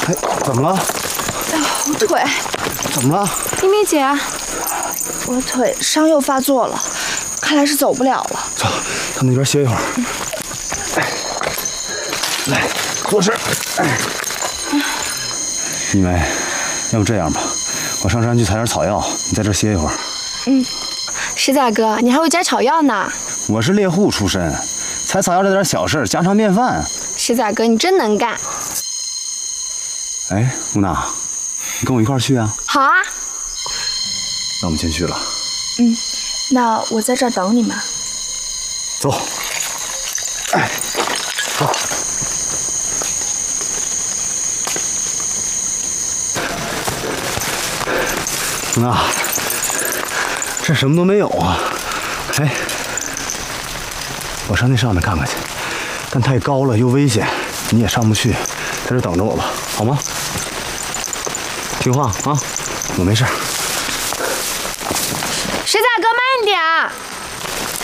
哎，怎么了？ 哎呦，我腿！ 怎么了？ 咪咪姐，我腿伤又发作了，看来是走不了了。 走，到那边歇一会儿。来，坐实。一梅，要不这样吧，我上山去采点草药，你在这歇一会儿。 石仔哥，你还会摘草药呢？ 我是猎户出身，采草药这点小事，家常便饭。 石仔哥，你真能干。 哎，木娜，你跟我一块儿去啊？ 好啊。 那我们先去了。 那我在这儿等你们。 走。哎，走。木娜，这什么都没有啊！哎，我上那上面看看去，但太高了又危险，你也上不去，在这等着我吧，好吗？听话啊，我没事。 石仔哥，慢点。